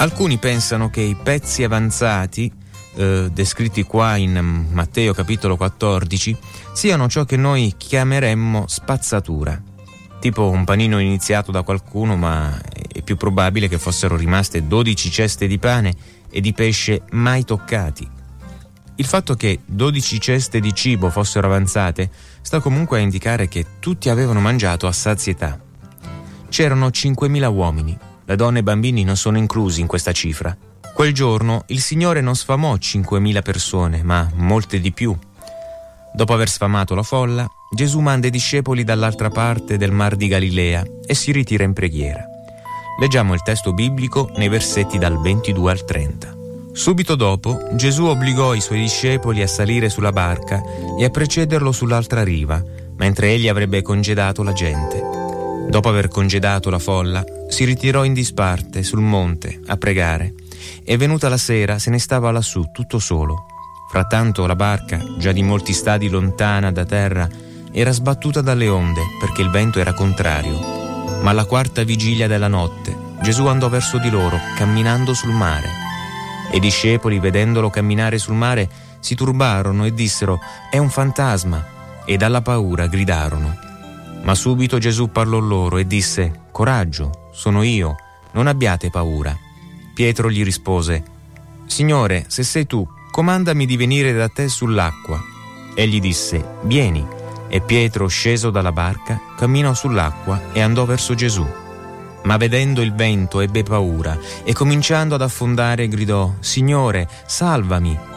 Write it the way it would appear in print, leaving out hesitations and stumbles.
Alcuni pensano che i pezzi avanzati, descritti qua in Matteo capitolo 14, siano ciò che noi chiameremmo spazzatura. Tipo un panino iniziato da qualcuno, ma è più probabile che fossero rimaste 12 ceste di pane e di pesce mai toccati. Il fatto che 12 ceste di cibo fossero avanzate sta comunque a indicare che tutti avevano mangiato a sazietà. C'erano 5.000 uomini, le donne e i bambini non sono inclusi in questa cifra. Quel giorno il Signore non sfamò 5.000 persone, ma molte di più. Dopo aver sfamato la folla, Gesù manda i discepoli dall'altra parte del Mar di Galilea e si ritira in preghiera. Leggiamo il testo biblico nei versetti dal 22 al 30. Subito dopo, Gesù obbligò i suoi discepoli a salire sulla barca e a precederlo sull'altra riva, mentre egli avrebbe congedato la gente. Dopo aver congedato la folla, si ritirò in disparte sul monte a pregare e venuta la sera se ne stava lassù tutto solo. Frattanto la barca, già di molti stadi lontana da terra, era sbattuta dalle onde perché il vento era contrario. Ma alla quarta vigilia della notte Gesù andò verso di loro camminando sul mare. E i discepoli, vedendolo camminare sul mare, si turbarono e dissero: «È un fantasma!» e dalla paura gridarono. Ma subito Gesù parlò loro e disse: «Coraggio, sono io, non abbiate paura». Pietro gli rispose: «Signore, se sei tu, comandami di venire da te sull'acqua». Egli disse: «Vieni». E Pietro, sceso dalla barca, camminò sull'acqua e andò verso Gesù. Ma vedendo il vento ebbe paura e cominciando ad affondare gridò: «Signore, salvami!»